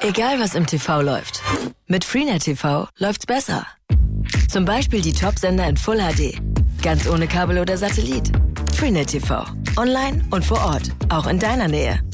Egal was im TV läuft, mit Freenet TV läuft's besser. Zum Beispiel die Top-Sender in Full HD, ganz ohne Kabel oder Satellit. Freenet TV, online und vor Ort, auch in deiner Nähe.